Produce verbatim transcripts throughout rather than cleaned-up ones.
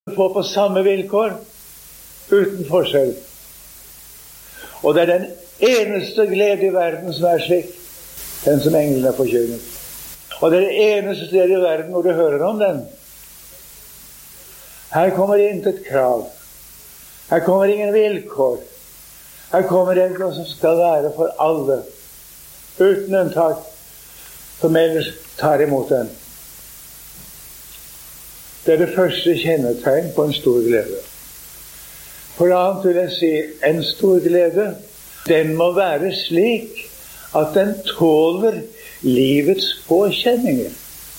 få på samme vilkår, uten forskjell. Og det er den eneste glede i verden som er slik, den som englene forkynner. Og det er det eneste sted i verden hvor du hører om den. Her kommer intet krav. Her kommer ingen vilkår. Her kommer det noe som skal være for alle, uten unntak, som ellers tar imot den. Det er det første kjennetegn på en stor glede. For annet vil jeg si, en stor glede, den må være slik at den tåler livets påkjenninger.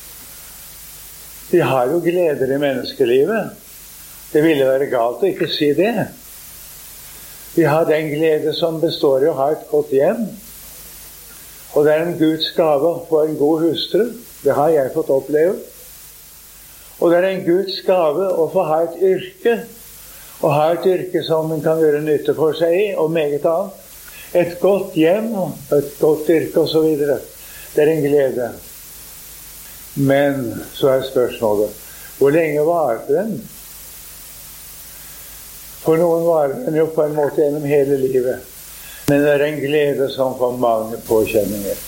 Vi har jo gleder i menneskelivet. Det ville være galt å ikke si det. Vi har den glede som består i å ha et godt hjem. Og det er en Guds gave å få en god hustru. Det har jeg fått oppleve. Og det er en Guds gave å få ha et yrke. Å ha et yrke som man kan gjøre nytte for seg i, og meget annet. Et godt hjem, et godt yrke og så videre. Det er en glede. Men så er spørsmålet, hvor lenge varer den? For noen varer den jo på en måte gjennom hele livet. Men det er en glede som får mange påkjenninger.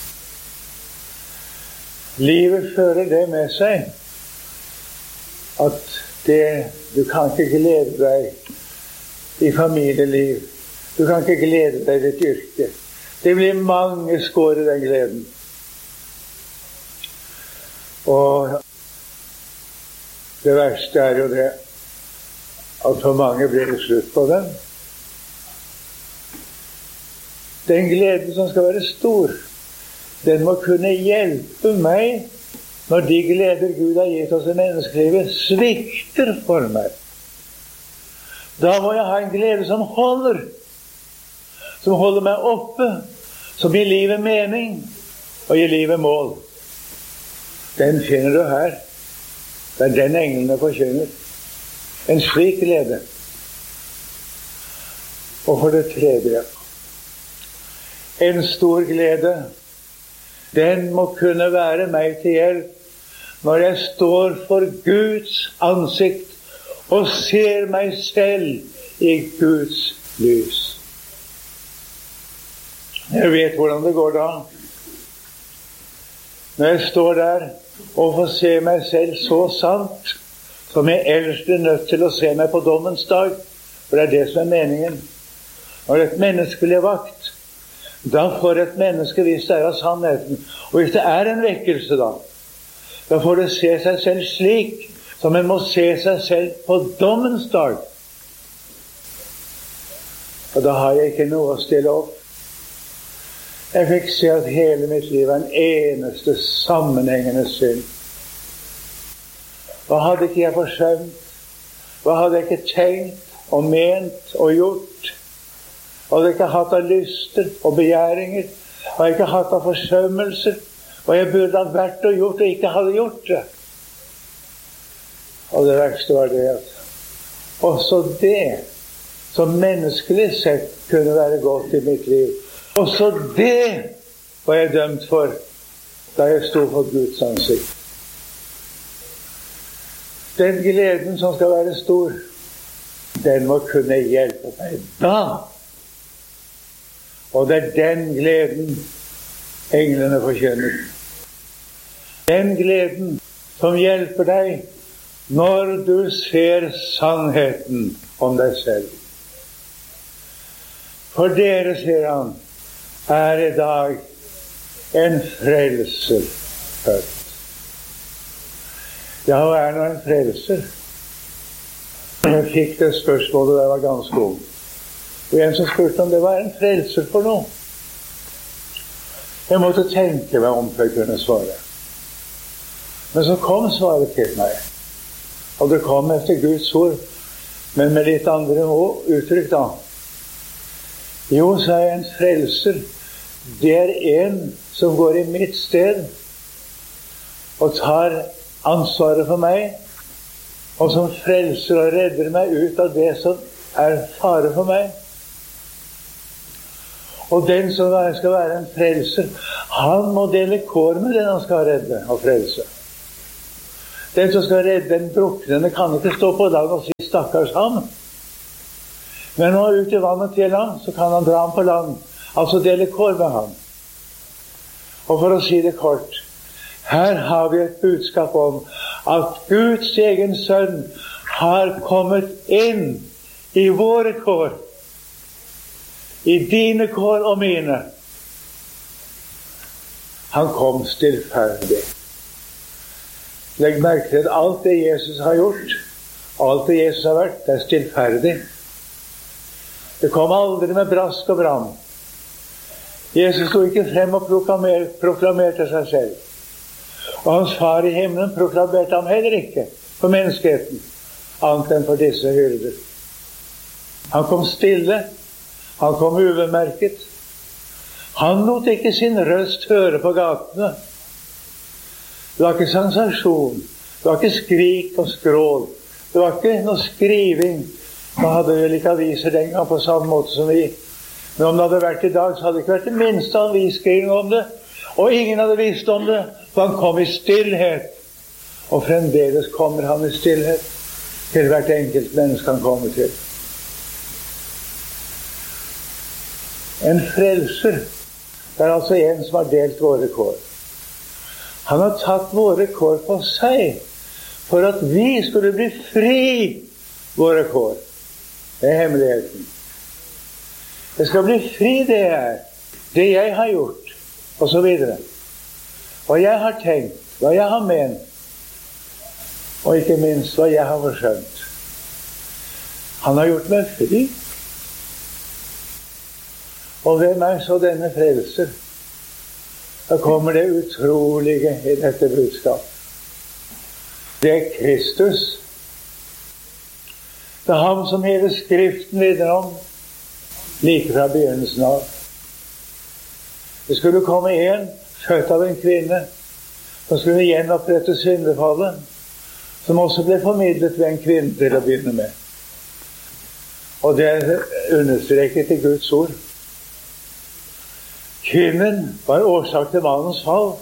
Livet fører det med seg at det, du kan ikke glede deg i familieliv. Du kan ikke glede deg i ditt yrke. Det blir mange skår i den gleden. Og det verste er jo det at for mange blir det slutt på den. Den gleden som skal være stor, den må kunne hjelpe meg når de gleder Gud har gitt oss i menneskelivet svikter for meg. Da må jeg ha en glede som holder, som holder meg oppe, som gir livet mening og gir livet mål. Den finner du her. Det er den englene forkynner. En slik glede. Og for det tredje, en stor glede, den må kunne være meg til hjelp når jeg står for Guds ansikt og ser meg selv i Guds lys. Jeg vet hvordan det går da. Når jeg står der og får se meg selv så sant, som jeg ellers blir nødt til å se meg på dommens dag, for det er det som er meningen. Når et menneske blir vakt, da får et menneske, hvis det er av sannheten, og hvis det er en vekkelse da, da får det se seg selv slik, som en må se seg selv på dommens dag. Og da har jeg ikke noe å stille opp. Jeg fikk se at hele mitt liv er en eneste sammenhengende synd. Hva hadde ikke jeg forsømt? Hva hadde jeg ikke tenkt og ment og gjort? Hva hadde jeg ikke hatt av lyster og begjæringer? Hva hadde jeg ikke hatt av forsømmelser? Hva jeg burde ha vært og gjort og ikke hadde gjort det? Og det verste var det at også det som menneskelig sett kunne være godt i mitt liv, også det var jeg dømt for da jeg stod for Guds ansikt. Den gleden som skal være stor, den må kunne hjelpe meg da. Og det er den gleden englene forkynner. Den gleden som hjelper deg når du ser sannheten om deg selv. For dere, sier han, er i dag en frelser født. Ja, hva er nå en frelser? Jeg fikk det spørsmålet da jeg var ganske ung. Og en som spurte om det var en frelser for noe. Jeg måtte tenke meg om før jeg kunne svare. Men så kom svaret til meg. Og det kom etter Guds ord, men med litt andre uttrykk da. Jo, sa jeg, en frelser, det er en som går i mitt sted og tar ansvaret for meg, og som frelser og redder meg ut av det som er fare for meg. Og den som skal være en frelser, han må dele kår med den han skal redde og frelse. Den som skal redde den druknende kan ikke stå på land og si stakkars ham. Men når han er ute i vannet til ham, så kan han dra ham på land. Altså dele kår med ham. Og for å si det kort, her har vi et budskap om at Guds egen sønn har kommet inn i våre kår. I dine kår og mine. Han kom stillferdig. Legg merke til at alt det Jesus har gjort, alt det Jesus har vært, det er stillferdig. Det kom aldri med brask og bram. Jesus stod ikke frem og proklamer, proklamerte seg selv. Og hans far i himmelen proklamerte ham heller ikke for menneskeheten, annet enn for disse hyrder. Han kom stille, han kom ubemerket. Han lot ikke sin røst høre på gatene. Det var ikke sensasjon, det var ikke skrik og skrål, det var ikke noe skriving. Man hadde vel ikke aviser den gang på samme måte som vi. Men om det hadde vært i dag, så hadde det ikke vært det minste aviskriving om det. Og ingen hadde visst om det, for han kom i stillhet. Og fremdeles kommer han i stillhet til hvert enkelt menneske han kommer til. En frelser, det er altså en som har delt våre kår. Han har tatt våre kår på seg, for at vi skulle bli fri våre kår. Det er hemmeligheten. Det skal bli fri det er, det jeg har gjort, og så videre. Hva jeg har tenkt, hva jeg har ment, og ikke minst hva jeg har forskjønt. Han har gjort meg fri. Og hvem er så denne frelser? Da kommer det utrolige i dette budskap. Det er Kristus. Det er ham som hele Skriften vitner om, like fra begynnelsen av. Det skulle komme en, født av en kvinne, som skulle gjenopprette syndefallet, som også ble formidlet ved en kvinne til å begynne med. Og det er understreket i Guds ord. Kvinnen var årsak til mannens fall.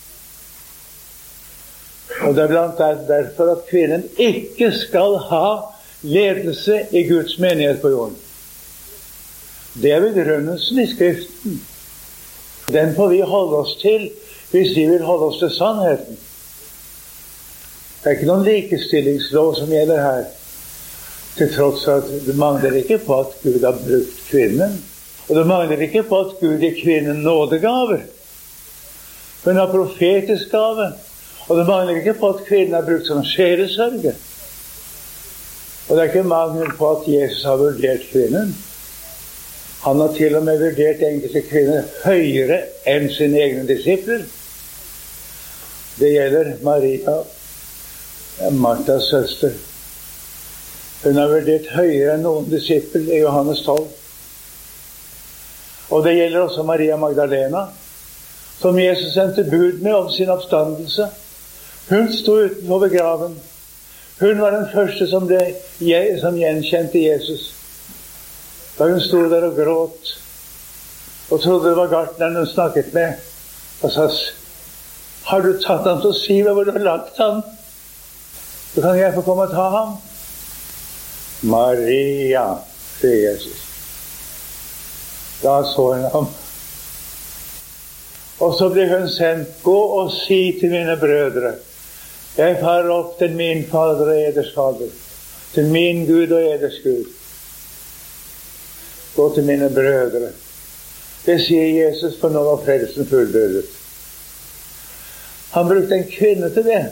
Og det er blant annet derfor at kvinnen ikke skal ha ledelse i Guds menighet på jorden. Det er begrunnelsen i Skriften. Den får vi holde oss til hvis vi vil holde oss til sannheten. Det er ikke noen likestillingslov som gjelder her, til tross for at det mangler ikke på at Gud har brukt kvinnen. Og det mangler ikke på at Gud gir kvinnen nådegaver. Hun har profetisk gave. Og det mangler ikke på at kvinnen er brukt som sjelesørger. Og det er ikke mangel på at Jesus har vurdert kvinnen. Han har til og med vurdert enkelte kvinner høyere enn sine egne disipler. Det gjelder Maria, Martas søster. Hun har vurdert høyere enn noen disippel i Johannes tolv. Og det gjelder også Maria Magdalena, som Jesus sendte bud med om sin oppstandelse. Hun stod utenfor ved graven. Hun var den første som, ble, som gjenkjente Jesus. Da hun stod der og gråt, og trodde det var gartneren hun snakket med, og sa, har du tatt ham, så si meg hvor du har lagt ham. Så kan jeg få komme og ta ham. Maria, sier Jesus. Da så hun ham. Og så ble hun sendt, gå og si til mine brødre, jeg farer opp til min fader og eders fader, til min Gud og eders Gud. Gå til mine brødre. Det sier Jesus, for nå var frelsen fullbyrdet. Han brukte en kvinne til det.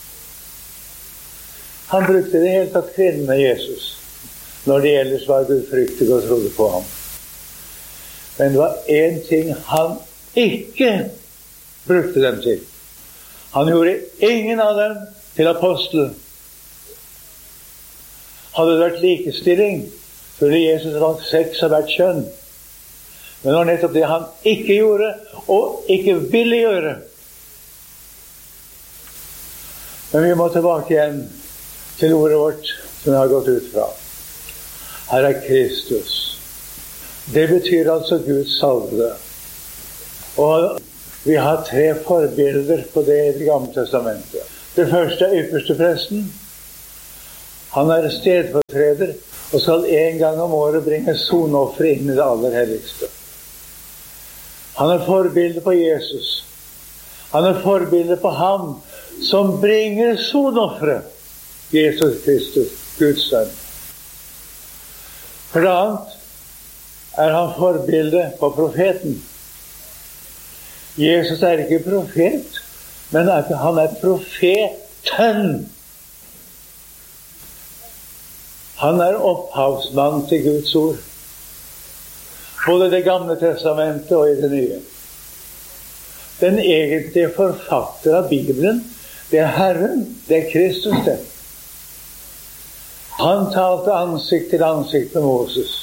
Han brukte det helt tatt kvinnen med Jesus, når de ellers var gudfryktige og trodde på ham. Men det var en ting han ikke brukte dem til. Han gjorde ingen av dem til apostler. Hadde det vært likestilling, så ville Jesus valgt sex av hvert kjønn. Men det var nettopp det han ikke gjorde, og ikke ville gjøre. Men vi må tilbake igjen til ordet vårt, som vi har gått ut fra. Her er Kristus. Det betyr altså Guds salvede. Og vi har tre forbilder på det i Det gamle testamentet. Det første er ypperste presten. Han er stedfortreder og skal en gang om året bringe sonoffer inn i det aller helligste. Han er forbilde på Jesus. Han er forbilde på ham som bringer sonofferet, Jesus Kristus, Guds sønn. For det annet er han forbilde på profeten. Jesus er ikke profet, men han er profeten. Han er opphavsmann til Guds ord. Både det gamle testamentet og i det nye. Den egentlige forfatter av Bibelen, det er Herren, det er Kristus det. Han talte ansikt til ansikt med Moses.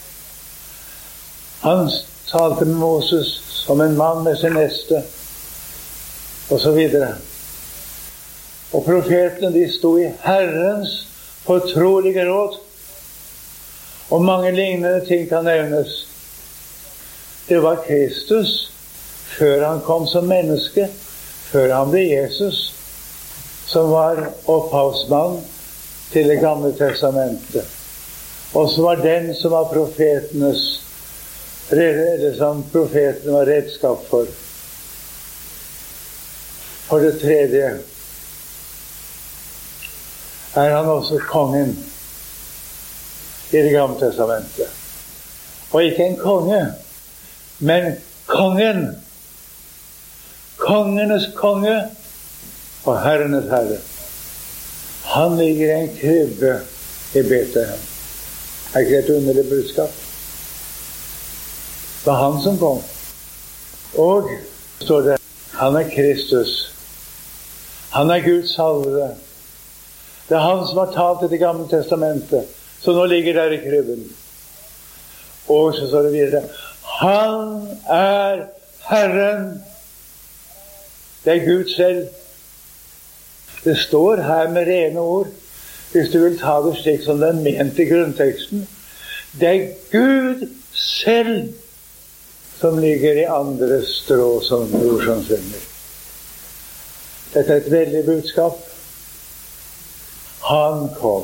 Han talte med Moses som en mann med sin neste, og så videre. Og profetene, de sto i Herrens fortrolige råd. Og mange lignende ting kan nevnes. Det var Kristus, før han kom som menneske, før han ble Jesus, som var opphavsmann til det gamle testamentet. Og som var den som var profetenes, eller som profetene var redskap for. For det tredje er han også kongen i det gamle testamentet. Og ikke en konge, men kongen. Kongenes konge og herrenes herre. Han ligger i en krybbe i Betlehem. Er ikke det et underlig budskap? Det var han som kom. Og, står det, han er Kristus. Han er Guds salvede. Det er han som har talt i det gamle testamentet, som nå ligger der i krybben. Og så står det videre, han er Herren. Det er Gud selv. Det står her med rene ord, hvis du vil ta det slik som det er ment i grunnteksten. Det er Gud selv som ligger i andre strå som bror som synger. Dette er et veldig budskap. Han kom.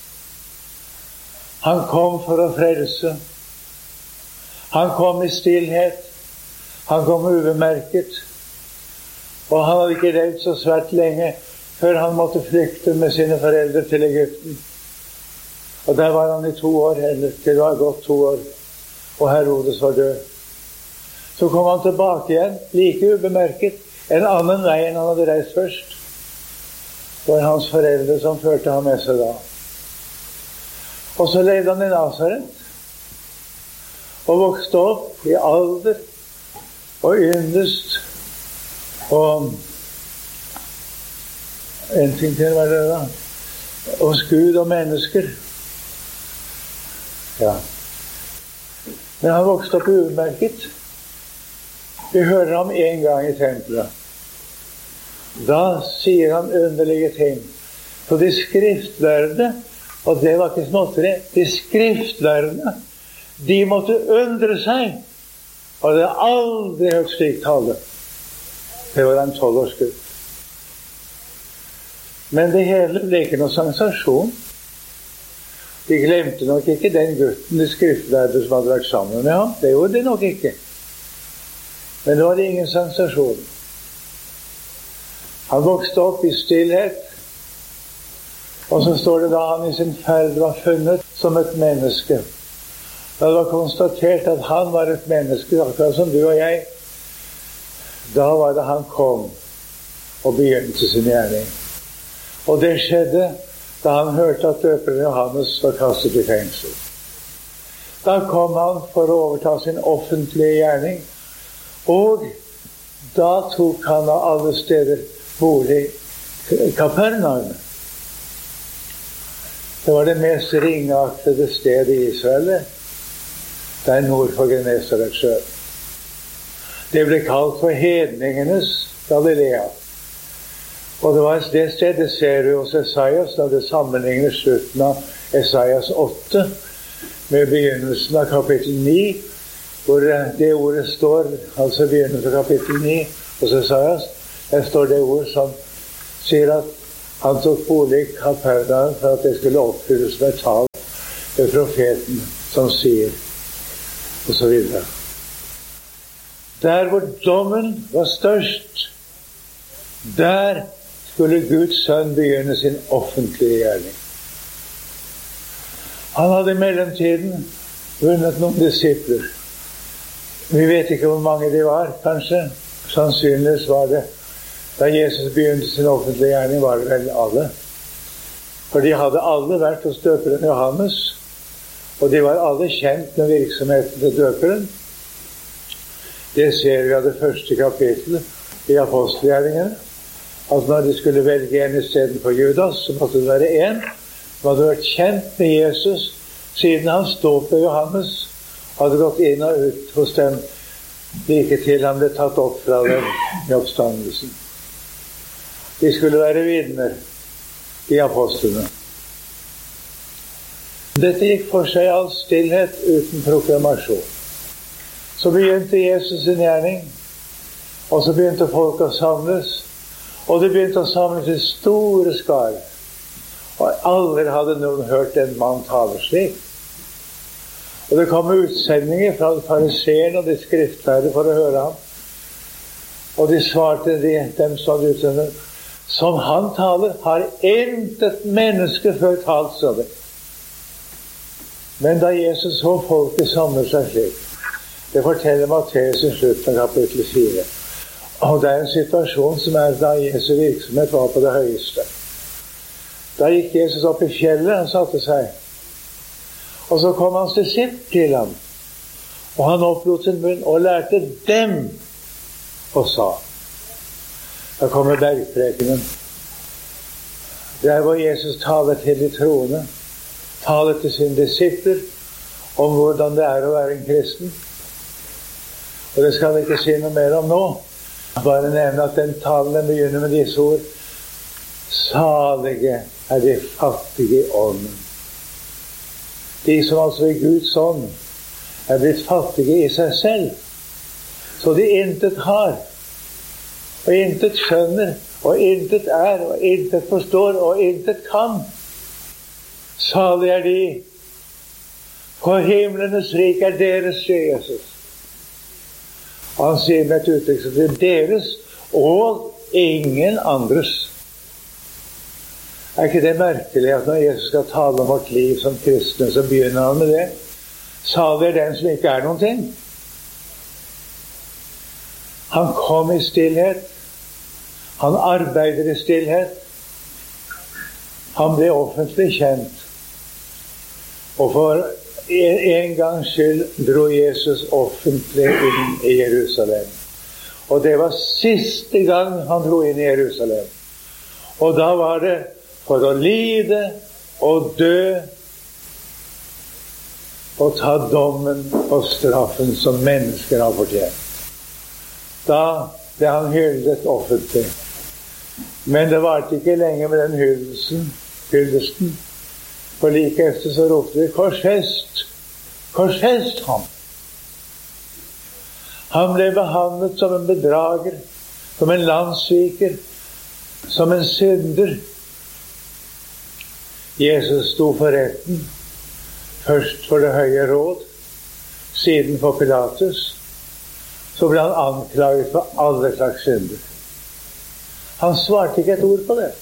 Han kom for å frelse. Han kom i stillhet. Han kom ubemerket. Og han hadde ikke levd så svært lenge før han måtte flykte med sine foreldre til Egypten. Og der var han i to år, eller det var gått to år, og Herodes var død. Så kom han tilbake igjen, like ubemerket, en annen vei enn han hadde reist først. Det var hans foreldre som førte ham med seg da. Og så levde han i Nazaret, og vokste opp i alder og yndest, og en ting til var det da, hos Gud og mennesker. Ja. Men han vokste opp ubemerket. Vi hører ham en gang i tempelet. Da sier han underlige ting. Så de skriftlærde, og det var ikke småtteri, de skriftlærde, de måtte undre seg. Og det har aldri hørt slik tale. Det var en tolvårsgutt. Men det hele ble ikke noen sensasjon. De glemte nok ikke den gutten, de skriftlærde som hadde vært sammen med ham. Det gjorde de nok ikke. Men det var ingen sensasjon. Han vokste opp i stillhet, og så står det da han i sin ferd var funnet som et menneske. Da det var konstatert at han var et menneske, akkurat som du og jeg, da var det han kom og begynte sin gjerning. Og det skjedde da han hørte at døperen Johannes var kastet i fengsel. Da kom han for å overta sin offentlige gjerning, og da tok han av alle steder bolig i Kapernaum. Det var det mest ringeaktede stedet i Israel, der nord for Genesaretsjøen. Det ble kalt for hedningenes Galilea. Og det var det stedet ser du hos Esaias, da det sammenligner slutten av Esaias åtte med begynnelsen av kapittel ni, hvor det ordet står, altså begynnelsen av kapittel ni hos Esaias, der står det ord som, sier at han tok bolig i Kapernaum for at det skulle oppfylles med tal ved profeten som sier, og så videre. Der hvor dommen var størst, der skulle Guds sønn begynne sin offentlige gjerning. Han hadde i mellomtiden vunnet noen disipler. Vi vet ikke hvor mange de var, kanskje. Sannsynligvis var det, da Jesus begynte sin offentlige gjerning, var det vel alle. For de hadde alle vært hos døperen Johannes, og de var alle kjent med virksomheten til døperen. Det ser vi av det første kapittelet i apostelgjerningene, at når de skulle velge en i stedet for Judas, så måtte det være en som hadde vært kjent med Jesus siden hans dåp ved Johannes, hadde gått inn og ut hos dem like til han ble tatt opp fra dem i oppstandelsen. De skulle være vitner i apostlene. Dette gikk for seg i all stillhet uten proklamasjon. Så begynte Jesus sin gjerning, og så begynte folk å samles, og de begynte å samles i store skar. Og aldri hadde noen hørt en mann tale slik. Og det kom utsendinger fra fariseerne og de skriftlærde for å høre ham. Og de svarte de, dem som hadde utsendt, som han taler, har intet menneske før talt, sa det. Men da Jesus så folket samle seg slik, det forteller Matteus i slutten av kapittel fire. Og det er en situasjon som er da Jesu virksomhet var på det høyeste. Da gikk Jesus opp i fjellet og satte seg. Og så kom hans disippel til ham, og han opplot sin munn og lærte dem og sa. Da kommer bergprekenen. Der hvor Jesus taler til de troende, taler til sine disipler om hvordan det er å være en kristen. Og det skal vi ikke si noe mer om nå. Bare nevne at den talen begynner med disse ord. Salige er de fattige i ånden. De som altså i Guds ånd er blitt fattige i seg selv, så de intet har, og intet skjønner, og intet er, og intet forstår, og intet kan. Salig er de, for himlenes rik er deres, sier Jesus. Og han sier med et uttrykk som er deres, og ingen andres. Er ikke det merkelig at når Jesus skal tale om vårt liv som kristne, så begynner han med det? Salig er den som ikke er noen ting. Han kom i stillhet. Han arbeider i stillhet. Han ble offentlig kjent. Og for en gangs skyld dro Jesus offentlig inn i Jerusalem. Og det var siste gang han dro inn i Jerusalem. Og da var det for å lide og dø og ta dommen og straffen som mennesker har fortjent. Da ble han hyllet offentlig. Men det varte ikke lenge med den hyldelsen, hyldelsen. For like efter så ropte de, korsfest, korsfest ham. Han ble behandlet som en bedrager, som en landssviker, som en synder. Jesus sto for retten, først for det høye råd, siden for Pilatus. Så ble han anklaget for alle slags synder. Han svarte ikke et ord på det.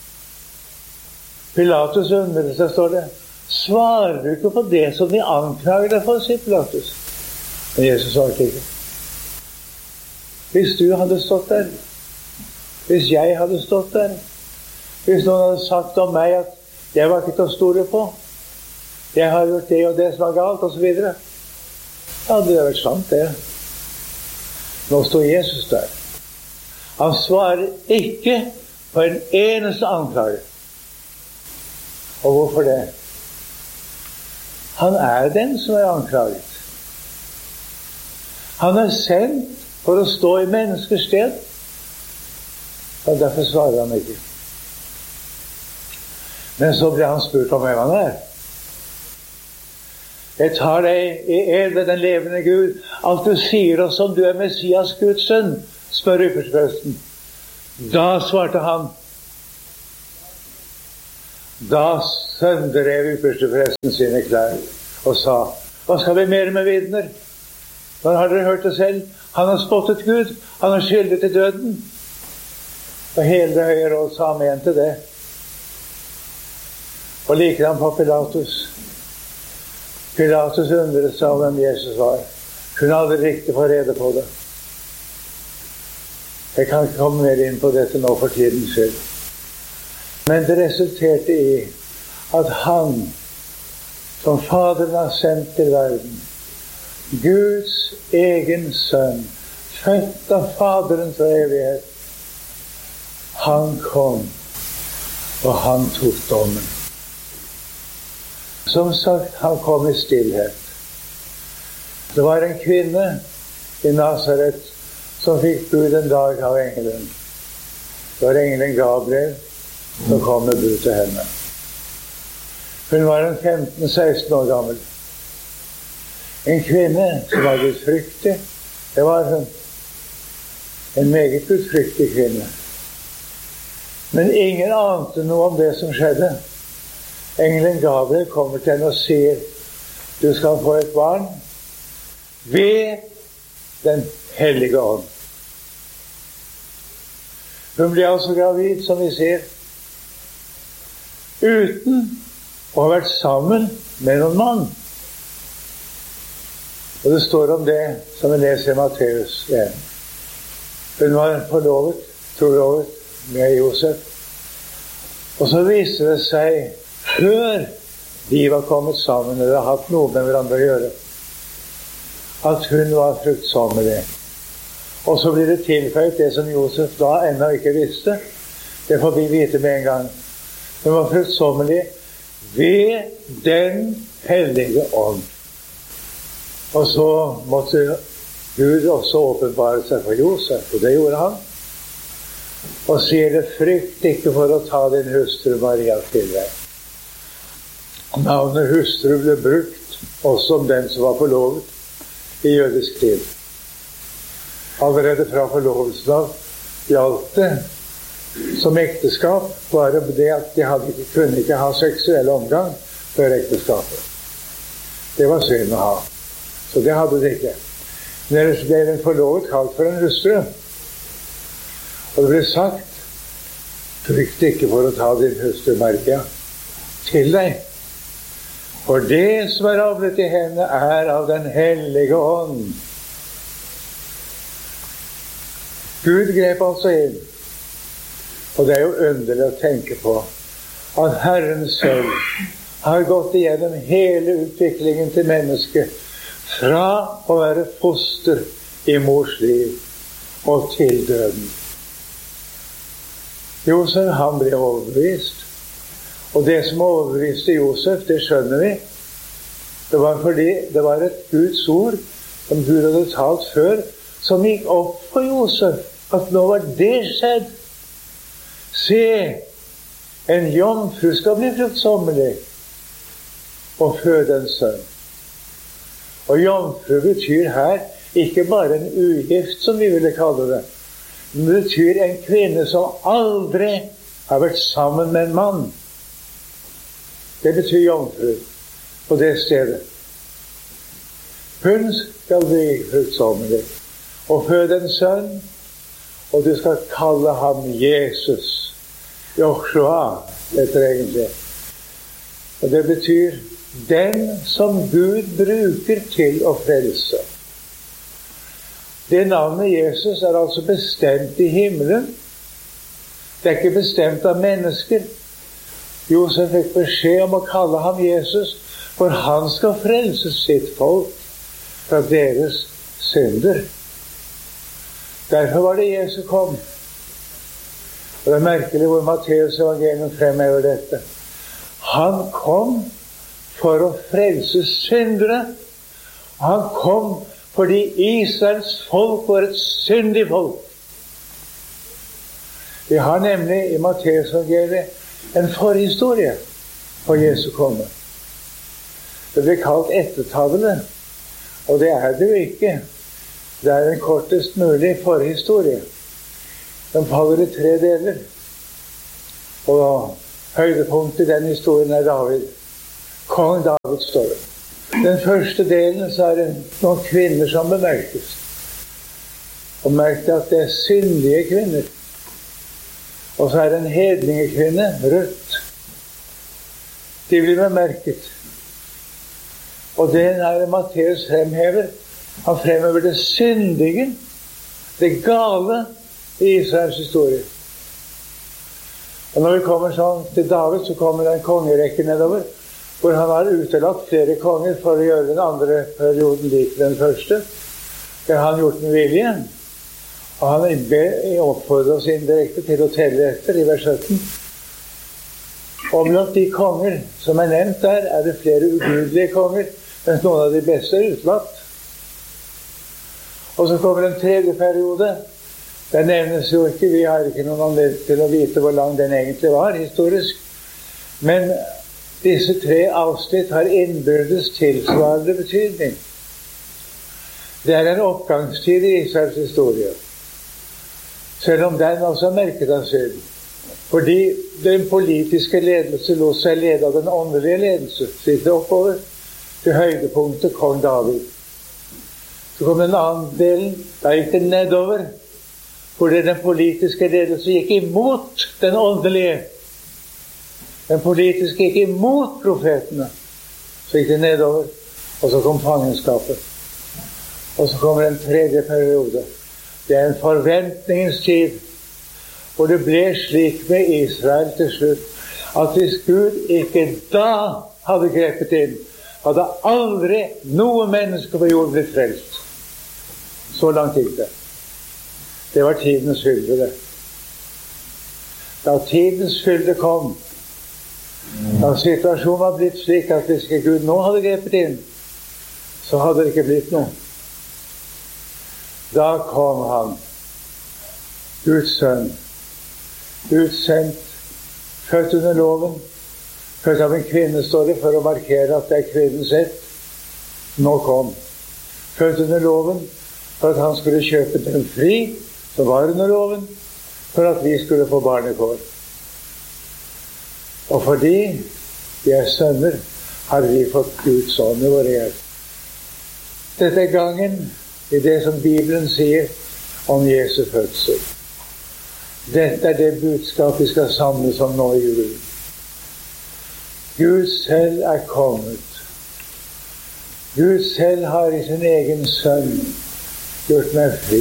Pilatus undret seg, står det. Svarer du ikke på det som de anklager deg for, sier Pilatus. Men Jesus svarte ikke. Hvis du hadde stått der, hvis jeg hadde stått der, hvis noen hadde sagt om meg at jeg var ikke til å stole på, jeg har gjort det og det som var galt, og så videre, ja, det hadde vært sant, det. Nå står Jesus der. Han svarer ikke på en eneste anklage. Og hvorfor det? Han er den som er anklaget. Han er sendt for å stå i menneskers sted, og derfor svarer han ikke. Men så ble han spurt om hvem han er. Jeg tar deg i ed ved den levende Gud, alt du sier oss om du er Messias, Guds sønn, spør ypperstepresten. Da svarte han, Da sønderrev ypperstepresten sine klær og sa, hva skal vi mer med vitner? Nå har dere hørt det selv. Han har spottet Gud. Han har skyldet til døden. Og hele det høye råd sa amen til det. Og liker han på Pilatus. Pilatus undret seg om hvem Jesus var. Kunne aldri riktig få rede på det. Jeg kan ikke komme mer inn på dette nå for tidens skyld. Men det resulterte i at han, som Faderen har sendt til verden, Guds egen sønn, født av Faderen fra evighet, han kom, og han tok dommen. Som sagt, han kom i stillhet. Det var en kvinne i Nazaret som fikk bud en dag av engelen. Det var engelen Gabriel som kom med bud til henne. Hun var en femten seksten år gammel. En kvinne som var gudfryktig, det var hun. En meget gudfryktig kvinne. Men ingen ante noe om det som skjedde. Engelen Gabriel kommer til henne og sier, du skal få et barn ved den hellige ånd. Hun ble altså gravid, som vi ser, uten å ha vært sammen med noen mann. Og det står om det som vi leser i Matteus igjen. Hun var forlovet, trolovet med Josef. Og så viste det seg, før de var kommet sammen, eller hatt noe med hverandre å gjøre, at hun var fruktsommelig. Og så blir det tilføyt det som Josef da ennå ikke visste. Det får vi vite med en gang. Hun var fruktsommelig ved den hellige ånd. Og så måtte Gud også åpenbare seg for Josef, og det gjorde han. Og sier det, frykt ikke for å ta din hustru Maria til deg. Navnet hustru ble brukt også om den som var forlovet i jødisk tid. Allerede fra forlovelsen av gjaldt det som ekteskap, bare det at de hadde, kunne ikke ha seksuell omgang før ekteskapet. Det var synd å ha. Så det hadde de ikke. Men ellers ble den forlovet kalt for en hustru. Og det ble sagt, frykt ikke for å ta din hustru Maria til deg. For det som er avlet i henne er av den hellige ånd. Gud grep altså inn. Og det er jo underlig å tenke på at Herren selv har gått igjennom hele utviklingen til mennesket fra å være foster i mors liv og til døden. Josef, han ble overbevist. Og det som overbeviste Josef, det skjønner vi. Det var fordi det var et Guds ord som Gud hadde talt før, som gikk opp for Josef, at nå var det skjedd. Se, en jomfru skal bli fruktsommelig og føde en sønn. Og jomfru betyr her ikke bare en ugift, som vi ville kalle det, men det betyr en kvinne som aldri har vært sammen med en mann. Det betyr jomfru på det stedet. Hun skal bli fruktsommelig og føde en sønn, og du skal kalle ham Jesus. Joshua, heter det egentlig. Og det betyr den som Gud bruker til å frelse. Det navnet Jesus er altså bestemt i himmelen. Det er ikke bestemt av mennesker. Josef fikk beskjed om å kalle ham Jesus, for han skal frelse sitt folk fra deres synder. Derfor var det Jesus kom. Og det er merkelig hvor Matteus evangelium fremhever dette. Han kom for å frelse syndere. Han kom fordi Israels folk var et syndig folk. Vi har nemlig i Matteus evangeliet en forhistorie på Jesu komme. Det blir kalt ettertavle, og det er det jo ikke. Det er en kortest mulig forhistorie. Den faller i tre deler. Og Høydepunktet i den historien er David. Kong David står det. Den første delen så er det noen kvinner som bemerkes. Og merker at det er syndige kvinner. Og så er det en hedningekvinne, Ruth. De blir bemerket. Og det er Matteus fremhever. Han fremhever det syndige, det gale i Israels historie. Og når vi kommer sånn til David, så kommer det en kongerekke nedover, hvor han har utelagt flere konger for å gjøre den andre perioden lik den første. Det har han gjort med vilje. Og han oppfordrer oss indirekte til å telle etter i vers sytten. Og blant de konger som er nevnt der, er det flere ugudelige konger, mens noen av de beste er utelatt. Og så kommer en tredje periode. Den nevnes jo ikke, vi har ikke noen anledning til å vite hvor lang den egentlig var, historisk. Men disse tre avsnitt har innbyrdes tilsvarende betydning. Det er en oppgangstid i Israels historie. Selv om den også er merket av synd. Fordi den politiske ledelse lå seg lede av den åndelige ledelse. Sitter oppover til høydepunktet kong David. Så kom den andre delen, da gikk det nedover, hvor det den politiske ledelse gikk imot den åndelige. Den politiske gikk imot profetene. Så gikk det nedover, og så kom fangenskapet. Og så kommer en tredje periode. Det er en forventningens tid, hvor det ble slik med Israel til slutt, at hvis Gud ikke da hadde grepet inn, hadde aldri noe menneske på jorden blitt frelst. Så langt gikk det. Det var tidens fylde, det. Da tidens fylde kom, da situasjonen var blitt slik at hvis ikke Gud nå hadde grepet inn, så hadde det ikke blitt noe. Da kom han, Guds sønn, utsendt, født under loven, født av en kvinne, står det, for å markere at det er kvinnens ett. Nå kom. Født under loven, for at han skulle kjøpe den fri, som var under loven, for at vi skulle få barnekår. Og fordi vi er sønner, har vi fått Guds ånd i våre hjerter. Dette er gangen i det som Bibelen sier om Jesu fødsel. Dette er det budskap vi skal samle som nå i julen. Gud selv er kommet. Gud selv har i sin egen sønn gjort meg fri.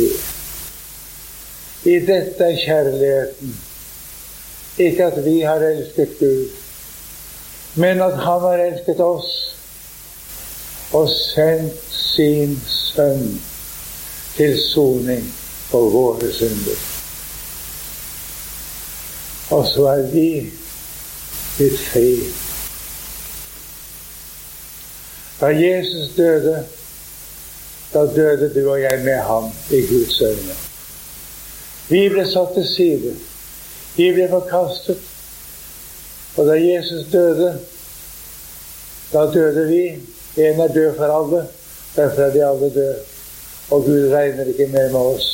I dette er kjærligheten. Ikke at vi har elsket Gud, men at han har elsket oss og sendt sin sønn til soning for våre synder. Og så er vi blitt fri. Da Jesus døde, da døde du og jeg med ham i Guds øyne. Vi ble satt til side. Vi ble forkastet. Og da Jesus døde, da døde vi. En er død for alle, derfor er de alle døde. Og Gud regner ikke mer med oss.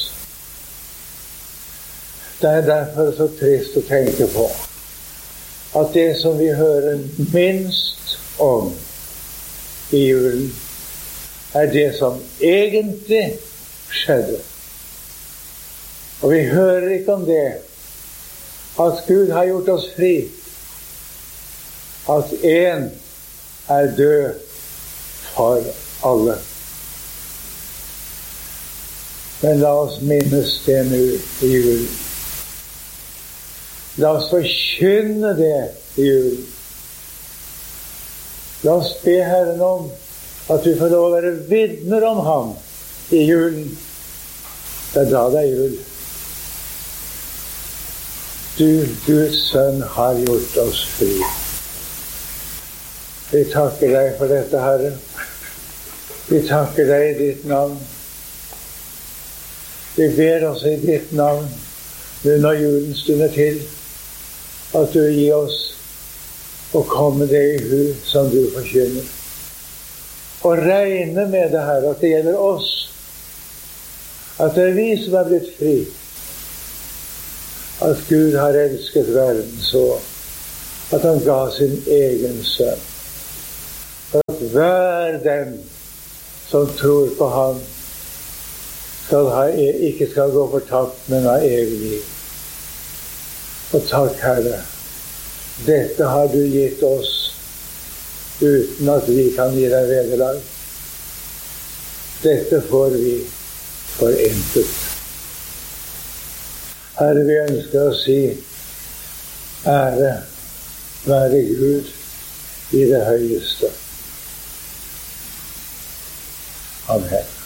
Det er derfor så trist å tenke på at det som vi hører minst om i julen, er det som egentlig skjedde. Og vi hører ikke om det, at Gud har gjort oss fri, at en er død for alle. Men la oss minnes det nå i julen. La oss forkynne det i julen. La oss be Herren om at vi får lov å være vitner om ham i julen. Det er da det er jul. Du, Guds sønn, har gjort oss fri. Vi takker deg for dette, Herre. Vi takker deg i ditt navn. Vi ber oss i ditt navn, nå når julen stunder til, at du gir oss å komme det i hu som du forkynner. Og regne med det, Herre, at det gjelder oss. At det er vi som er blitt fri. At Gud har elsket verden så, at han ga sin egen sønn. For at hver den som tror på ham, skal ha, ikke skal gå fortapt, men ha evig liv. Og takk, Herre, dette har du gitt oss uten at vi kan gi deg vederlag. Dette får vi for intet. Herre, vi ønsker å si ære være Gud i det høyeste. Amen.